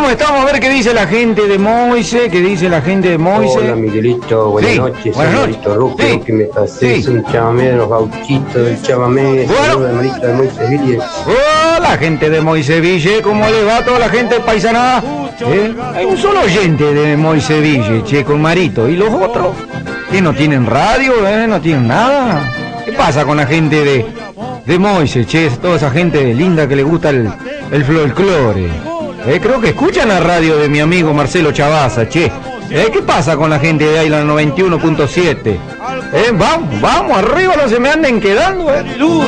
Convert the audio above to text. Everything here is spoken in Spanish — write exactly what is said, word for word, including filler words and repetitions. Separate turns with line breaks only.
¿cómo estamos? A ver qué dice la gente de Moise, qué dice la gente de Moise.
Hola Miguelito, buenas
Sí,
noches,
buenas
soy
noches.
Marito Rubio,
Sí.
que me pasé,
Sí.
un chamamé de los gauchitos del chamamé,
Bueno.
saludos de Marito de Moisés Villes.
Hola, gente de Moise Ville, ¿cómo les va a toda la gente paisana? ¿Eh? Hay un solo oyente de Moise Ville, che, con Marito. ¿Y los otros? ¿Que no tienen radio, eh? ¿No tienen nada? ¿Qué pasa con la gente de, de Moise, che? Toda esa gente linda que le gusta el, el folclore. Eh, creo que escuchan la radio de mi amigo Marcelo Chavaza, che. Eh, ¿qué pasa con la gente de Island noventa y uno punto siete? Eh, vamos, vamos, arriba, no se me anden quedando, eh.